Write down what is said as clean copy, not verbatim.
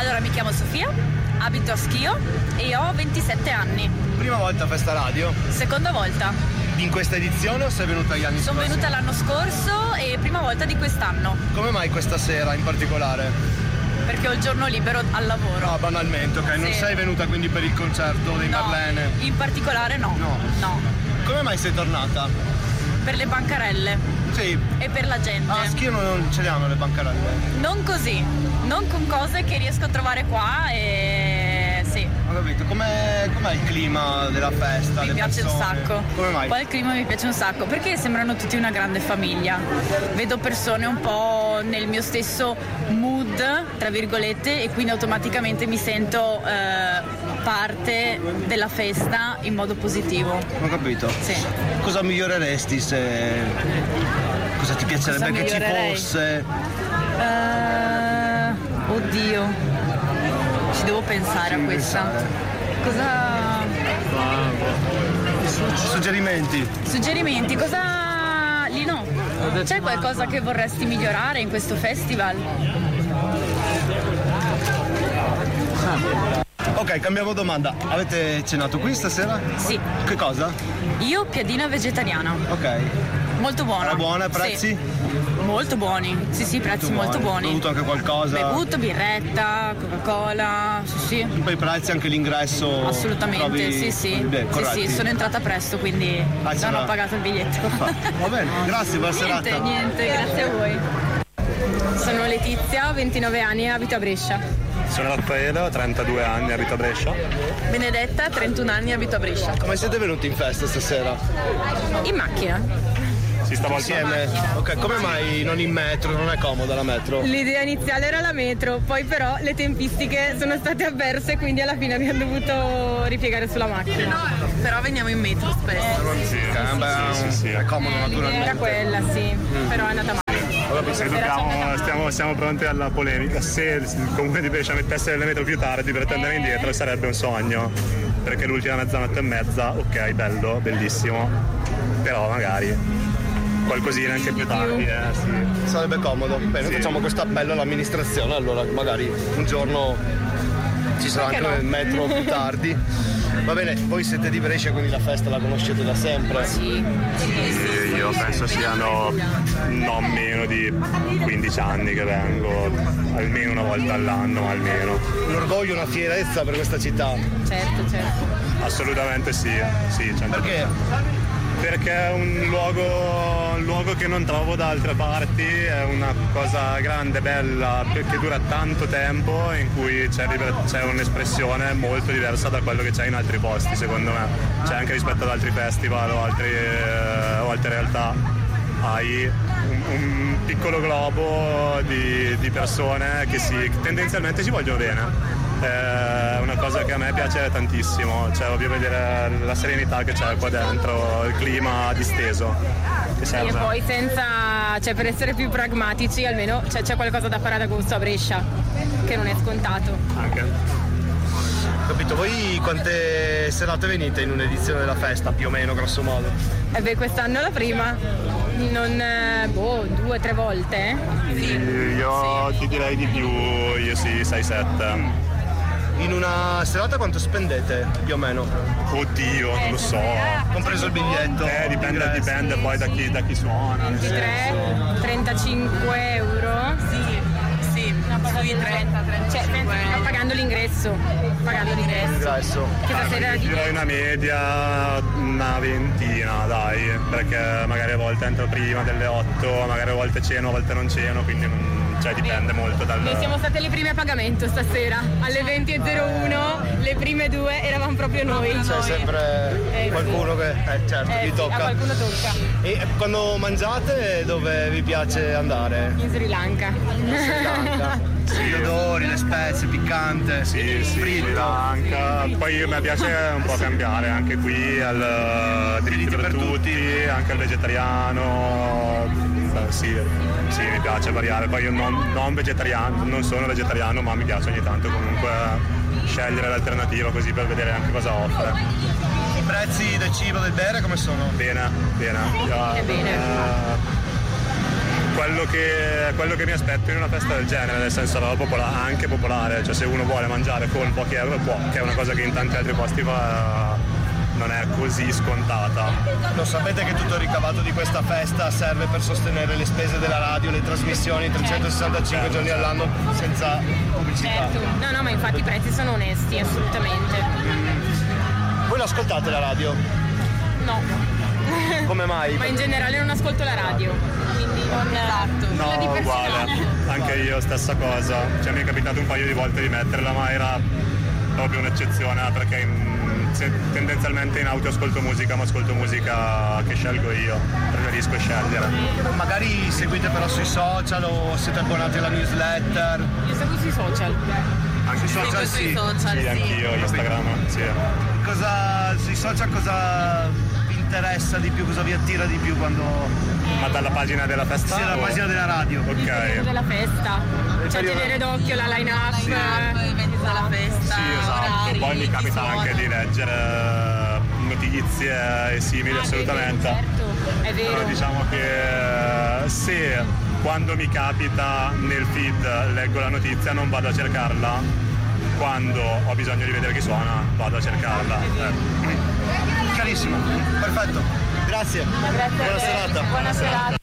Allora, mi chiamo Sofia, abito a Schio e ho 27 anni. Prima volta a Festa Radio? Seconda volta. In questa edizione o sei venuta gli anni scorsi? Sono venuta l'anno scorso e prima volta di quest'anno. Come mai questa sera in particolare? Perché ho il giorno libero al lavoro. No, banalmente, ok. Sì. Non sei venuta quindi per il concerto dei Marlene? In particolare no. Come mai sei tornata? Per le bancarelle. Sì. E per la gente. A Schio non ce le hanno le bancarelle? Non così, non con cose che riesco a trovare qua e sì. Ho capito, com'è il clima della festa? Mi piace persone? un sacco. Come mai? Qua il clima mi piace un sacco perché sembrano tutti una grande famiglia. Vedo persone un po' nel mio stesso mood, tra virgolette, e quindi automaticamente mi sento parte della festa in modo positivo. Ho capito. Sì. Cosa miglioreresti se... Cosa ti piacerebbe che ci fosse? Oddio, ci devo pensare a questa. Cosa... Suggerimenti, cosa... Lino, c'è qualcosa che vorresti migliorare in questo festival? Ok, cambiamo domanda. Avete cenato qui stasera? Sì. Che cosa? Io piadina vegetariana. Ok. Molto buona. Era buona, prezzi? Sì. Molto buoni. Sì, prezzi molto buoni. Bevuto anche qualcosa? Bevuto, birretta, Coca-Cola, sì. Per i prezzi anche l'ingresso? Assolutamente, trovi... sì. Corretti. Sì, sono entrata presto, quindi non ho pagato il biglietto. Va bene, grazie, buona serata. Niente, grazie a voi. Sono Letizia, 29 anni e abito a Brescia. Sono Raffaele, 32 anni, abito a Brescia. Benedetta, 31 anni, abito a Brescia. Come siete venuti in festa stasera? In macchina. Si stava insieme? Ok, come mai non in metro? Non è comoda la metro? L'idea iniziale era la metro, poi però le tempistiche sono state avverse, quindi alla fine abbiamo dovuto ripiegare sulla macchina. No, però veniamo in metro spesso. Sì. È comodo naturalmente. Era quella, sì, però è andata male. Siamo pronti alla polemica. Se il comune di Brescia mettesse le metro più tardi per tornare indietro sarebbe un sogno, perché l'ultima mezzanotte e mezza, ok, bello, bellissimo, però magari qualcosina anche più tardi, sì. Sarebbe comodo. Bene, sì. Facciamo questo appello all'amministrazione, allora magari un giorno ci sarà anche il metro più tardi. Va bene, voi siete di Brescia, quindi la festa la conoscete da sempre? Sì. Io penso siano non meno di 15 anni che vengo, almeno una volta all'anno, almeno. Un orgoglio, una fierezza per questa città? Certo. Assolutamente sì. Perché? Perché è un luogo che non trovo da altre parti, è una cosa grande, bella, che dura tanto tempo, in cui c'è un'espressione molto diversa da quello che c'è in altri posti, secondo me. C'è anche rispetto ad altri festival o altre realtà. Hai un piccolo globo di persone che tendenzialmente si vogliono bene. È una cosa che a me piace tantissimo, cioè voglio vedere la serenità che c'è qua dentro, il clima disteso che serve. E poi per essere più pragmatici almeno c'è qualcosa da fare ad agosto a Brescia, che non è scontato. Anche. Capito, voi quante serate venite in un'edizione della festa, più o meno, grosso modo? Quest'anno la prima, 2 o 3 volte. Io ti direi di più, io sì, 6-7. In una serata quanto spendete, più o meno? Oddio, non lo so. Compreso il biglietto? Dipende poi da chi suona. 23, 35 euro. Sì, sui 30, 35 euro. Pagando l'ingresso. Che stasera direi una media, una ventina, dai, perché magari a volte entro prima delle 8, magari a volte ceno, a volte non ceno, quindi dipende molto dal... Noi siamo state le prime a pagamento stasera, alle 20.01, le prime 2 eravamo proprio noi. C'è sempre qualcuno che, vi tocca. A qualcuno tocca. E quando mangiate dove vi piace andare? In Sri Lanka. Gli odori, le spezie, piccante, fritto. Sri Lanka. Poi a me piace un po' cambiare anche qui al diritti per tutti, anche al vegetariano. Sì, mi piace variare. Poi io non vegetariano, non sono vegetariano, ma mi piace ogni tanto comunque scegliere l'alternativa così per vedere anche cosa offre. I prezzi del cibo, del bere come sono? Bene. quello che mi aspetto in una festa del genere, nel senso anche popolare, cioè se uno vuole mangiare con pochi euro può, che è una cosa che in tanti altri posti non è così scontata. Lo sapete che tutto il ricavato di questa festa serve per sostenere le spese della radio, le trasmissioni 365 giorni all'anno senza pubblicità. Certo. No, ma infatti i prezzi sono onesti, assolutamente. Voi l'ascoltate la radio? No. Come mai? Ma in generale non ascolto la radio, quindi non No, di uguale, anche io stessa cosa. Cioè, mi è capitato un paio di volte di metterla, ma era proprio un'eccezione, perché tendenzialmente in auto ascolto musica, ma ascolto musica che scelgo io, preferisco scegliere. Magari seguite però sui social o siete abbonati alla newsletter? Io seguo sui social. Anche sui social sì. Sì, anch'io, Instagram, sì. Sui social cosa vi interessa di più, cosa vi attira di più quando... Ma dalla pagina della festa? Sì, dalla pagina della radio. Ok. Della festa. Cioè tenere d'occhio la line-up. Sì. Eventi della festa. Sì, esatto. Orari, Poi mi capita visuali. anche di leggere notizie e simili, assolutamente. Certo, è vero. Però diciamo che se quando mi capita nel feed leggo la notizia non vado a cercarla, quando ho bisogno di vedere chi suona vado a cercarla. Chiarissimo, perfetto. Grazie. Grazie. Buona serata. Buona serata.